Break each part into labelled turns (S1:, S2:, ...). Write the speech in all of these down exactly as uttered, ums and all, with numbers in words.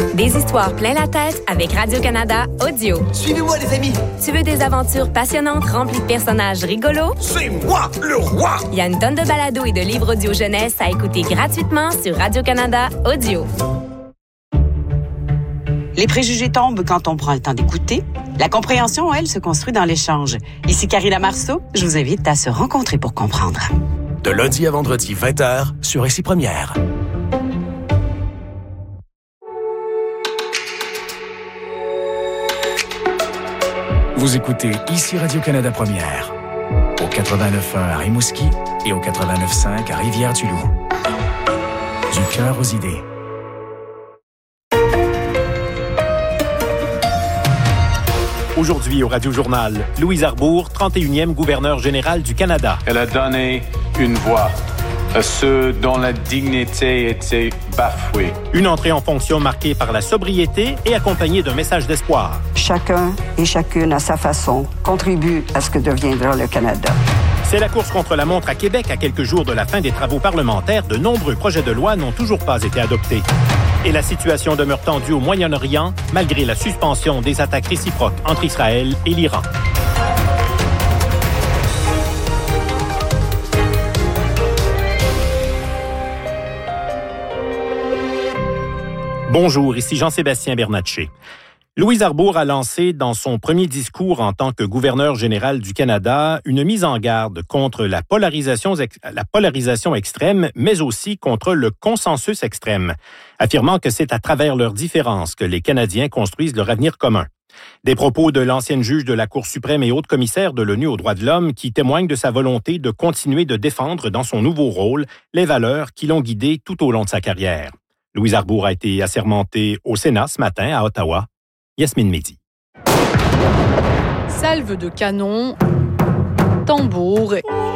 S1: Des histoires plein la tête avec Radio-Canada Audio.
S2: Suivez-moi, les amis!
S1: Tu veux des aventures passionnantes remplies de personnages rigolos?
S2: C'est moi, le roi!
S1: Il y a une tonne de balados et de livres audio jeunesse à écouter gratuitement sur Radio-Canada Audio.
S3: Les préjugés tombent quand on prend le temps d'écouter. La compréhension, elle, se construit dans l'échange. Ici Carrie Lamarceau, je vous invite à se rencontrer pour comprendre.
S4: De lundi à vendredi, vingt heures, sur Ici Première. Vous écoutez Ici Radio-Canada Première, au quatre-vingt-neuf point un à Rimouski et au quatre-vingt-neuf point cinq à Rivière-du-Loup. Du cœur aux idées.
S5: Aujourd'hui au Radio-Journal, Louise Arbour, trente et unième gouverneur général du Canada.
S6: Elle a donné une voix à ceux dont la dignité était bafouée.
S5: Une entrée en fonction marquée par la sobriété et accompagnée d'un message d'espoir.
S7: Chacun et chacune, à sa façon, contribue à ce que deviendra le Canada.
S5: C'est la course contre la montre à Québec à quelques jours de la fin des travaux parlementaires. De nombreux projets de loi n'ont toujours pas été adoptés. Et la situation demeure tendue au Moyen-Orient, malgré la suspension des attaques réciproques entre Israël et l'Iran. Bonjour, ici Jean-Sébastien Bernatchez. Louise Arbour a lancé dans son premier discours en tant que gouverneur général du Canada une mise en garde contre la polarisation, la polarisation extrême, mais aussi contre le consensus extrême, affirmant que c'est à travers leurs différences que les Canadiens construisent leur avenir commun. Des propos de l'ancienne juge de la Cour suprême et haute commissaire de l'ONU aux droits de l'homme qui témoignent de sa volonté de continuer de défendre dans son nouveau rôle les valeurs qui l'ont guidé tout au long de sa carrière. Louise Arbour a été assermentée au Sénat ce matin à Ottawa. Yasmine Mehdi.
S8: Salve de canon, tambour,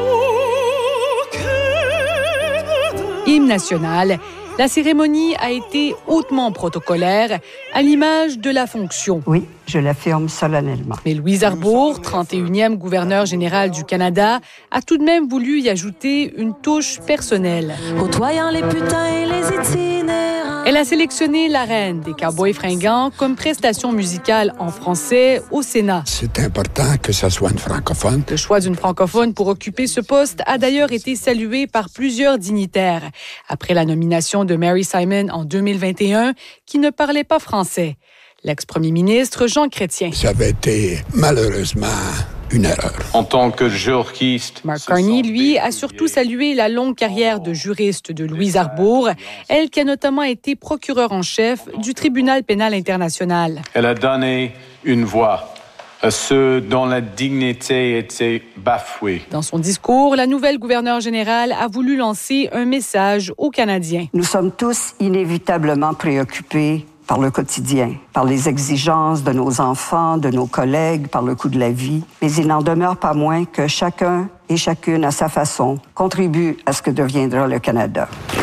S8: hymne national. La cérémonie a été hautement protocolaire, à l'image de la fonction.
S7: Oui, je l'affirme solennellement.
S8: Mais Louise Arbour, trente et unième gouverneur général du Canada, a tout de même voulu y ajouter une touche personnelle.
S9: Côtoyant les putains et les itinérants.
S8: Elle a sélectionné La Reine des Cowboys fringants comme prestation musicale en français au Sénat.
S10: C'est important que ça soit une francophone.
S8: Le choix d'une francophone pour occuper ce poste a d'ailleurs été salué par plusieurs dignitaires, après la nomination de Mary Simon en deux mille vingt et un, qui ne parlait pas français. L'ex-premier ministre Jean Chrétien.
S10: Ça avait été malheureusement une erreur.
S6: En tant que juriste...
S8: Mark Carney, lui, a surtout salué la longue carrière de juriste de Louise Arbour, elle qui a notamment été procureure en chef du Tribunal pénal international.
S6: Elle a donné une voix à ceux dont la dignité était bafouée.
S8: Dans son discours, la nouvelle gouverneure générale a voulu lancer un message aux Canadiens.
S7: Nous sommes tous inévitablement préoccupés par le quotidien, par les exigences de nos enfants, de nos collègues, par le coût de la vie. Mais il n'en demeure pas moins que chacun et chacune, à sa façon, contribue à ce que deviendra le Canada.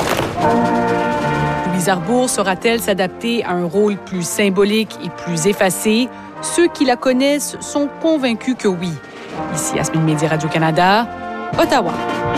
S8: Louise Arbour saura-t-elle s'adapter à un rôle plus symbolique et plus effacé? Ceux qui la connaissent sont convaincus que oui. Ici Yasmine Mehdi, Radio-Canada, Ottawa.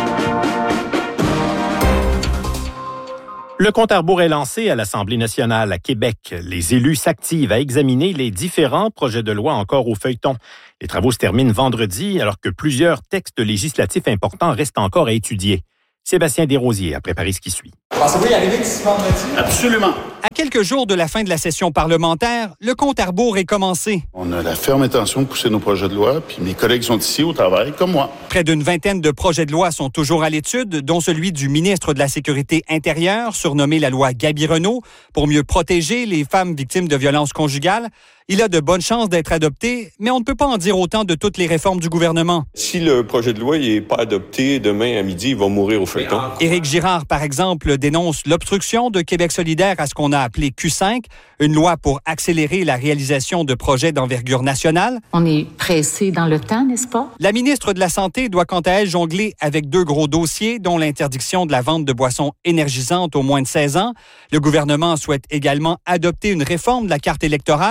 S5: Le compte à rebours est lancé à l'Assemblée nationale à Québec. Les élus s'activent à examiner les différents projets de loi encore au feuilleton. Les travaux se terminent vendredi, alors que plusieurs textes législatifs importants restent encore à étudier. Sébastien Desrosiers a préparé ce qui suit.
S11: Pensez-vous y arriver d'ici vendredi?
S12: Absolument. À quelques jours de la fin de la session parlementaire, le compte à rebours est commencé.
S13: On a la ferme intention de pousser nos projets de loi, puis mes collègues sont ici au travail, comme moi.
S12: Près d'une vingtaine de projets de loi sont toujours à l'étude, dont celui du ministre de la Sécurité intérieure, surnommé la loi Gabi-Renault, pour mieux protéger les femmes victimes de violences conjugales. Il a de bonnes chances d'être adopté, mais on ne peut pas en dire autant de toutes les réformes du gouvernement.
S14: Si le projet de loi n'est pas adopté demain à midi, il va mourir au feuilleton.
S12: Éric Girard, par exemple, dénonce l'obstruction de Québec solidaire à ce qu'on a appelé Q cinq, une loi pour accélérer la réalisation de projets d'envergure nationale.
S15: On est pressé dans le temps, n'est-ce pas?
S12: La ministre de la Santé doit quant à elle jongler avec deux gros dossiers, dont l'interdiction de la vente de boissons énergisantes aux moins de seize ans. Le gouvernement souhaite également adopter une réforme de la carte électorale,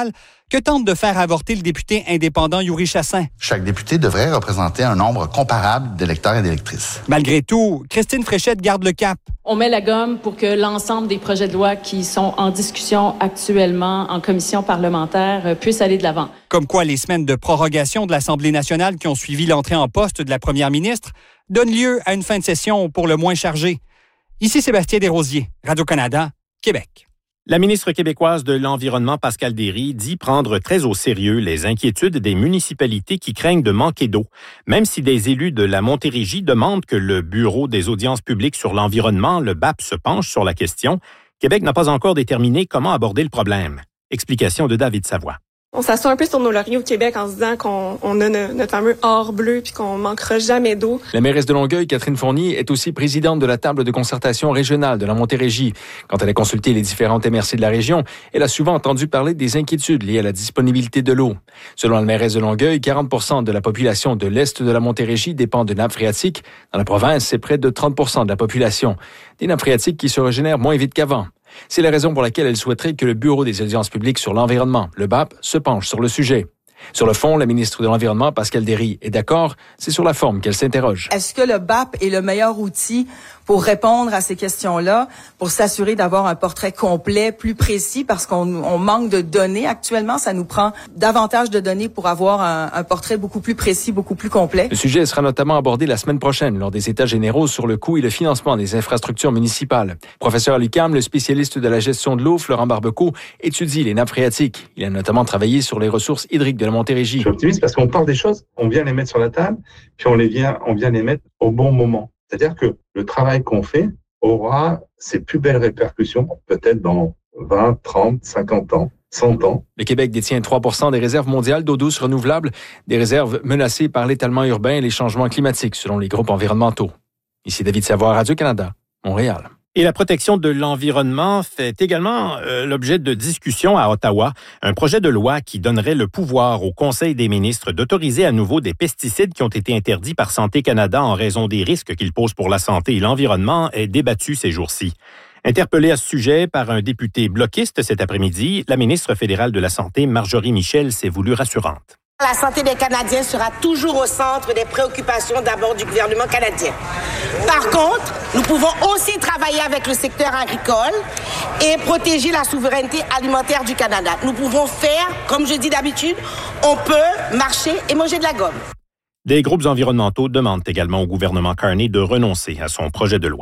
S12: que tente de faire avorter le député indépendant Yuri Chassin.
S11: Chaque député devrait représenter un nombre comparable d'électeurs et d'électrices.
S12: Malgré tout, Christine Fréchette garde le cap.
S16: On met la gomme pour que l'ensemble des projets de loi qui sont en discussion actuellement en commission parlementaire puissent aller de l'avant.
S12: Comme quoi, les semaines de prorogation de l'Assemblée nationale qui ont suivi l'entrée en poste de la première ministre donnent lieu à une fin de session pour le moins chargée. Ici Sébastien Desrosiers, Radio-Canada, Québec.
S5: La ministre québécoise de l'Environnement, Pascale Derry, dit prendre très au sérieux les inquiétudes des municipalités qui craignent de manquer d'eau, même si des élus de la Montérégie demandent que le Bureau des audiences publiques sur l'environnement, le B A P, se penche sur la question. Québec n'a pas encore déterminé comment aborder le problème. Explication de David Savoie.
S17: On s'assoit un peu sur nos lauriers au Québec en se disant qu'on on a ne, notre fameux or bleu puis qu'on manquera jamais d'eau.
S18: La mairesse de Longueuil, Catherine Fournier, est aussi présidente de la table de concertation régionale de la Montérégie. Quand elle a consulté les différentes M R C de la région, elle a souvent entendu parler des inquiétudes liées à la disponibilité de l'eau. Selon la mairesse de Longueuil, quarante pour cent de la population de l'est de la Montérégie dépend de nappes phréatiques. Dans la province, c'est près de trente pour cent de la population. Des nappes phréatiques qui se régénèrent moins vite qu'avant. C'est la raison pour laquelle elle souhaiterait que le Bureau des audiences publiques sur l'environnement, le B A P, se penche sur le sujet. Sur le fond, la ministre de l'Environnement, Pascale Derry, est d'accord. C'est sur la forme qu'elle s'interroge.
S19: Est-ce que le B A P est le meilleur outil pour répondre à ces questions-là, pour s'assurer d'avoir un portrait complet, plus précis, parce qu'on on manque de données actuellement. Ça nous prend davantage de données pour avoir un, un portrait beaucoup plus précis, beaucoup plus complet.
S18: Le sujet sera notamment abordé la semaine prochaine lors des États généraux sur le coût et le financement des infrastructures municipales. Professeur à l'U Q A M, le spécialiste de la gestion de l'eau, Florent Barbeco, étudie les nappes phréatiques. Il a notamment travaillé sur les ressources hydriques de la Montérégie.
S20: Je suis optimiste parce qu'on part des choses, on vient les mettre sur la table, puis on les vient, on vient les mettre au bon moment. C'est-à-dire que le travail qu'on fait aura ses plus belles répercussions, peut-être dans vingt, trente, cinquante ans, cent ans.
S18: Le Québec détient trois pour cent des réserves mondiales d'eau douce renouvelable, des réserves menacées par l'étalement urbain et les changements climatiques, selon les groupes environnementaux. Ici David Savoie, Radio-Canada, Montréal.
S5: Et la protection de l'environnement fait également euh, l'objet de discussions à Ottawa. Un projet de loi qui donnerait le pouvoir au Conseil des ministres d'autoriser à nouveau des pesticides qui ont été interdits par Santé Canada en raison des risques qu'ils posent pour la santé et l'environnement est débattu ces jours-ci. Interpellée à ce sujet par un député bloquiste cet après-midi, la ministre fédérale de la Santé, Marjorie Michel, s'est voulue rassurante.
S21: La santé des Canadiens sera toujours au centre des préoccupations d'abord du gouvernement canadien. Par contre, nous pouvons aussi travailler avec le secteur agricole et protéger la souveraineté alimentaire du Canada. Nous pouvons faire, comme je dis d'habitude, on peut marcher et manger de la gomme.
S5: Des groupes environnementaux demandent également au gouvernement Carney de renoncer à son projet de loi.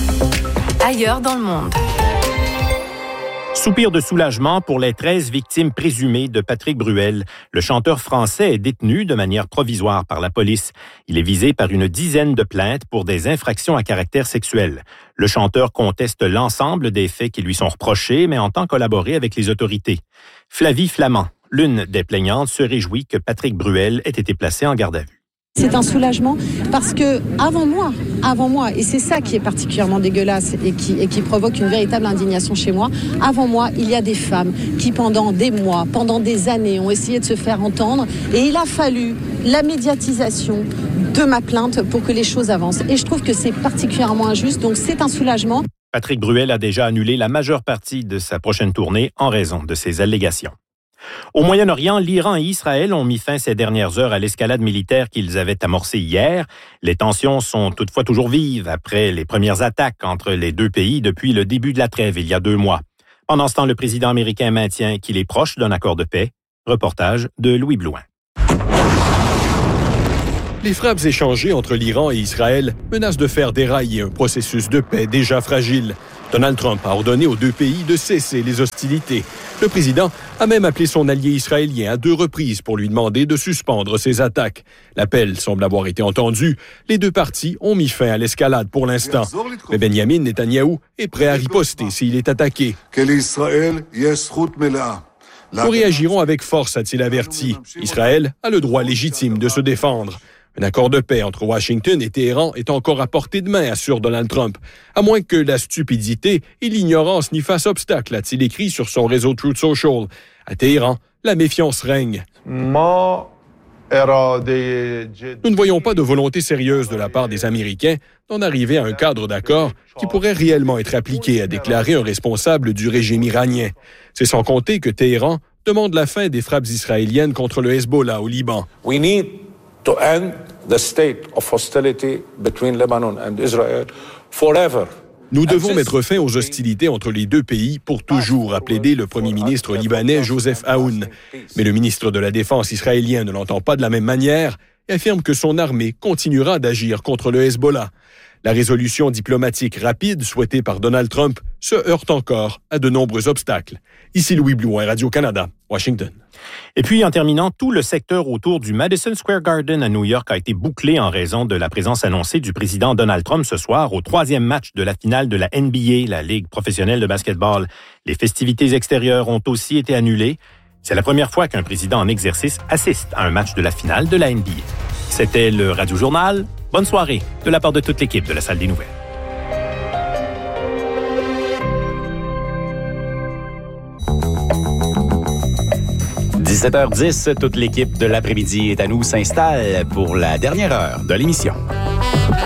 S1: Ailleurs dans le monde.
S5: Soupir de soulagement pour les treize victimes présumées de Patrick Bruel. Le chanteur français est détenu de manière provisoire par la police. Il est visé par une dizaine de plaintes pour des infractions à caractère sexuel. Le chanteur conteste l'ensemble des faits qui lui sont reprochés, mais entend collaborer avec les autorités. Flavie Flamand, l'une des plaignantes, se réjouit que Patrick Bruel ait été placé en garde à vue.
S22: C'est un soulagement parce que avant moi, avant moi, et c'est ça qui est particulièrement dégueulasse et qui, et qui provoque une véritable indignation chez moi, avant moi, il y a des femmes qui pendant des mois, pendant des années ont essayé de se faire entendre et il a fallu la médiatisation de ma plainte pour que les choses avancent. Et je trouve que c'est particulièrement injuste, donc c'est un soulagement.
S5: Patrick Bruel a déjà annulé la majeure partie de sa prochaine tournée en raison de ces allégations. Au Moyen-Orient, l'Iran et Israël ont mis fin ces dernières heures à l'escalade militaire qu'ils avaient amorcée hier. Les tensions sont toutefois toujours vives après les premières attaques entre les deux pays depuis le début de la trêve il y a deux mois. Pendant ce temps, le président américain maintient qu'il est proche d'un accord de paix. Reportage de Louis Blouin.
S23: Les frappes échangées entre l'Iran et Israël menacent de faire dérailler un processus de paix déjà fragile. Donald Trump a ordonné aux deux pays de cesser les hostilités. Le président a même appelé son allié israélien à deux reprises pour lui demander de suspendre ses attaques. L'appel semble avoir été entendu. Les deux parties ont mis fin à l'escalade pour l'instant. Mais Benjamin Netanyahou est prêt à riposter s'il est attaqué. Nous réagirons avec force, a-t-il averti. Israël a le droit légitime de se défendre. Un accord de paix entre Washington et Téhéran est encore à portée de main, assure Donald Trump. À moins que la stupidité et l'ignorance n'y fassent obstacle, a-t-il écrit sur son réseau Truth Social. À Téhéran, la méfiance règne. Nous ne voyons pas de volonté sérieuse de la part des Américains d'en arriver à un cadre d'accord qui pourrait réellement être appliqué, a déclaré un responsable du régime iranien. C'est sans compter que Téhéran demande la fin des frappes israéliennes contre le Hezbollah au Liban.
S2: We need to end the state of hostility between Lebanon and Israel forever.
S23: Nous devons mettre fin aux hostilités entre les deux pays pour toujours, a plaidé le premier ministre libanais Joseph Aoun. Mais le ministre de la Défense israélien ne l'entend pas de la même manière et affirme que son armée continuera d'agir contre le Hezbollah. La résolution diplomatique rapide souhaitée par Donald Trump se heurte encore à de nombreux obstacles. Ici Louis Blouin, Radio-Canada, Washington.
S5: Et puis, en terminant, tout le secteur autour du Madison Square Garden à New York a été bouclé en raison de la présence annoncée du président Donald Trump ce soir au troisième match de la finale de la N B A, la Ligue professionnelle de basketball. Les festivités extérieures ont aussi été annulées. C'est la première fois qu'un président en exercice assiste à un match de la finale de la N B A. C'était le Radio Journal. Bonne soirée de la part de toute l'équipe de la Salle des Nouvelles.
S3: dix-sept heures dix, toute l'équipe de l'après-midi est à nous, s'installe pour la dernière heure de l'émission.